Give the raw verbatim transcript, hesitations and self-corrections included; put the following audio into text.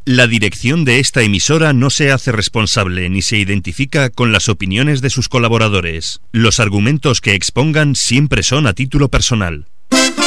La dirección de esta emisora no se hace responsable ni se identifica con las opiniones de sus colaboradores. Los argumentos que expongan siempre son a título personal.